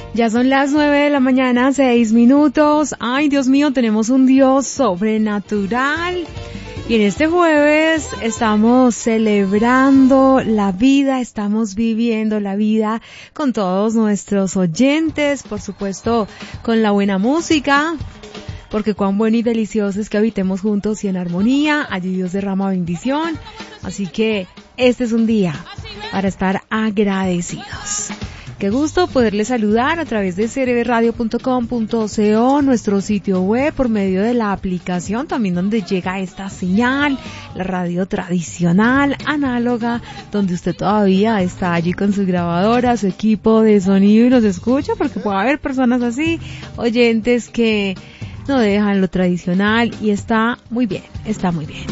Ya son las 9 de la mañana, 6 minutos. Ay, Dios mío, tenemos un Dios sobrenatural. Y en este jueves estamos celebrando la vida, estamos viviendo la vida con todos nuestros oyentes, por supuesto, con la buena música, porque cuán bueno y delicioso es que habitemos juntos y en armonía. Allí Dios derrama bendición. Así que este es un día para estar agradecidos. Qué gusto poderles saludar a través de crbradio.com.co, nuestro sitio web, por medio de la aplicación, también donde llega esta señal, la radio tradicional, análoga, donde usted todavía está allí con su grabadora, su equipo de sonido y nos escucha, porque puede haber personas así, oyentes que no dejan lo tradicional y está muy bien, está muy bien.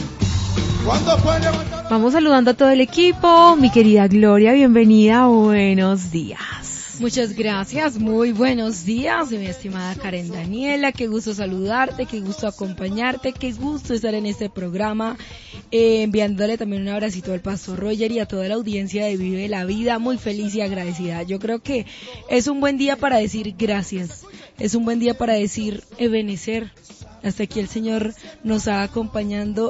Vamos saludando a todo el equipo. Mi querida Gloria, bienvenida, buenos días. Muchas gracias, muy buenos días, mi estimada Karen Daniela, qué gusto saludarte, qué gusto acompañarte, qué gusto estar en este programa, enviándole también un abracito al pastor Roger y a toda la audiencia de Vive la Vida, muy feliz y agradecida. Yo creo que es un buen día para decir gracias, es un buen día para decir ebenecer. Hasta aquí el Señor nos ha acompañado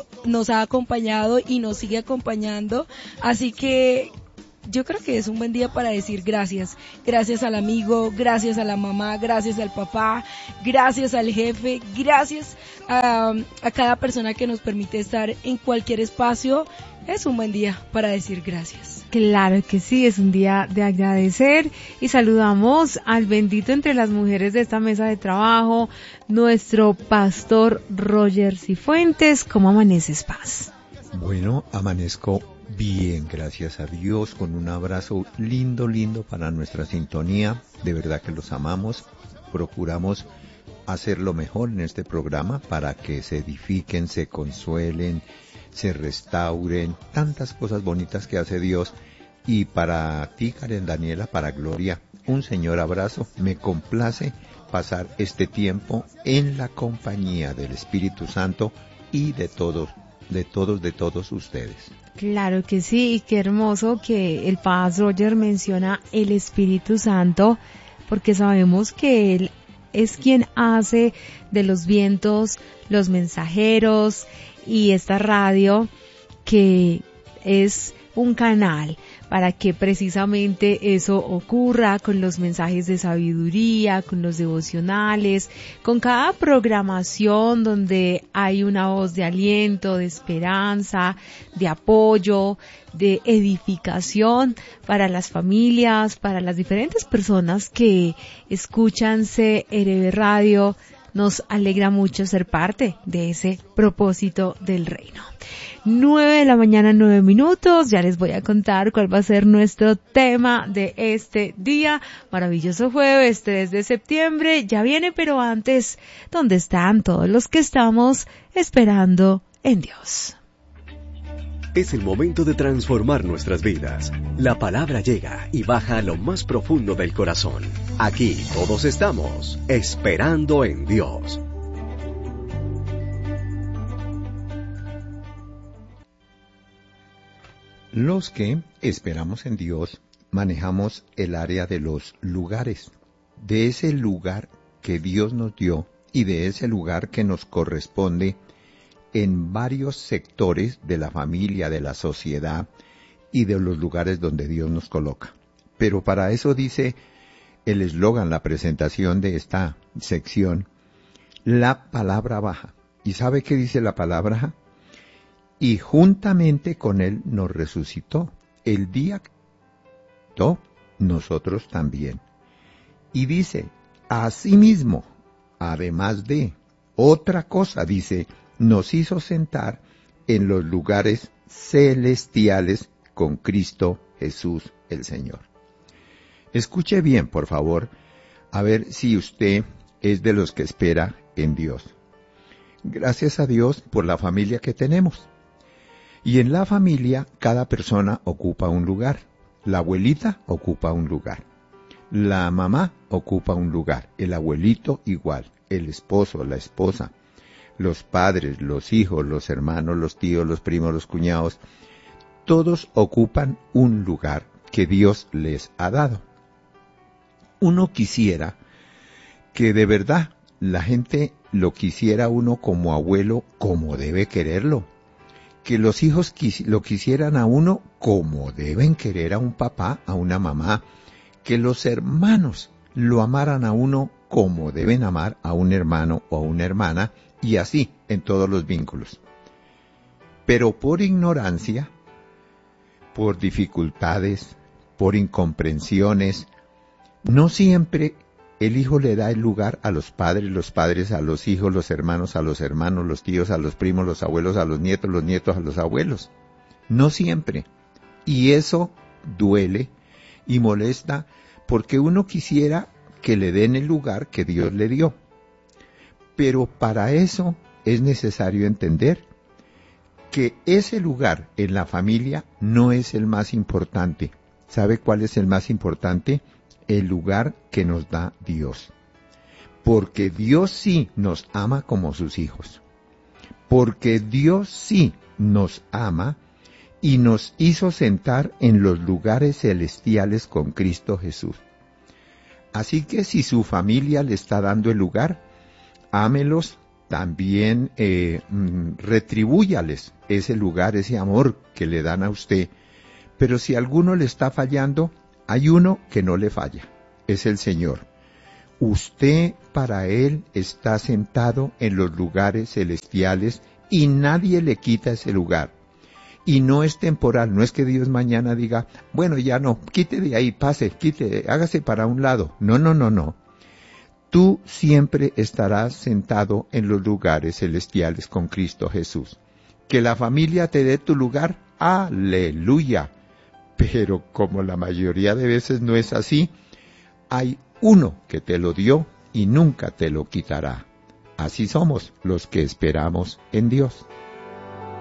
y nos sigue acompañando, así que yo creo que es un buen día para decir gracias. Gracias al amigo, gracias a la mamá, gracias al papá, gracias al jefe, gracias a cada persona que nos permite estar en cualquier espacio. Es un buen día para decir gracias. Claro que sí, es un día de agradecer y saludamos al bendito entre las mujeres de esta mesa de trabajo, nuestro pastor Roger Cifuentes. ¿Cómo amaneces, Paz? Bueno, amanezco bien, gracias a Dios, con un abrazo lindo para nuestra sintonía. De verdad que los amamos, procuramos hacer lo mejor en este programa para que se edifiquen, se consuelen, se restauren, tantas cosas bonitas que hace Dios. Y para ti, Karen Daniela, para Gloria, un señor abrazo. Me complace pasar este tiempo en la compañía del Espíritu Santo y de todos ustedes. Claro que sí, y qué hermoso que el Pastor Roger menciona el Espíritu Santo, porque sabemos que Él es quien hace de los vientos los mensajeros, y esta radio que es un canal para que precisamente eso ocurra, con los mensajes de sabiduría, con los devocionales, con cada programación donde hay una voz de aliento, de esperanza, de apoyo, de edificación para las familias, para las diferentes personas que escuchan CRB Radio. Nos alegra mucho ser parte de ese propósito del reino. 9 de la mañana, 9 minutos. Ya les voy a contar cuál va a ser nuestro tema de este día. Maravilloso jueves 3 de septiembre. Ya viene, pero antes, ¿dónde están todos los que estamos esperando en Dios? Es el momento de transformar nuestras vidas. La palabra llega y baja a lo más profundo del corazón. Aquí todos estamos esperando en Dios. Los que esperamos en Dios manejamos el área de los lugares, de ese lugar que Dios nos dio y de ese lugar que nos corresponde en varios sectores de la familia, de la sociedad y de los lugares donde Dios nos coloca. Pero para eso dice el eslogan, la presentación de esta sección, la palabra baja. ¿Y sabe qué dice la palabra? Y juntamente con Él nos resucitó. El día que nosotros también. Y dice, asimismo, además de otra cosa, dice, nos hizo sentar en los lugares celestiales con Cristo Jesús el Señor. Escuche bien, por favor, a ver si usted es de los que espera en Dios. Gracias a Dios por la familia que tenemos. Y en la familia cada persona ocupa un lugar. La abuelita ocupa un lugar. La mamá ocupa un lugar. El abuelito igual. El esposo, la esposa. Los padres, los hijos, los hermanos, los tíos, los primos, los cuñados. Todos ocupan un lugar que Dios les ha dado. Uno quisiera que de verdad la gente lo quisiera uno como abuelo, como debe quererlo. Que los hijos lo quisieran a uno como deben querer a un papá, a una mamá. Que los hermanos lo amaran a uno como deben amar a un hermano o a una hermana, y así en todos los vínculos. Pero por ignorancia, por dificultades, por incomprensiones, no siempre el hijo le da el lugar a los padres a los hijos, los hermanos a los hermanos, los tíos a los primos, los abuelos a los nietos a los abuelos. No siempre. Y eso duele y molesta porque uno quisiera que le den el lugar que Dios le dio. Pero para eso es necesario entender que ese lugar en la familia no es el más importante. ¿Sabe cuál es el más importante? El lugar que nos da Dios. Porque Dios sí nos ama como sus hijos. Porque Dios sí nos ama y nos hizo sentar en los lugares celestiales con Cristo Jesús. Así que si su familia le está dando el lugar, ámelos, también retribúyales ese lugar, ese amor que le dan a usted. Pero si alguno le está fallando, hay uno que no le falla, es el Señor. Usted para Él está sentado en los lugares celestiales y nadie le quita ese lugar. Y no es temporal, no es que Dios mañana diga, bueno, ya no, quite de ahí, pase, quite, hágase para un lado. No. Tú siempre estarás sentado en los lugares celestiales con Cristo Jesús. Que la familia te dé tu lugar, aleluya. Pero como la mayoría de veces no es así, hay uno que te lo dio y nunca te lo quitará. Así somos los que esperamos en Dios.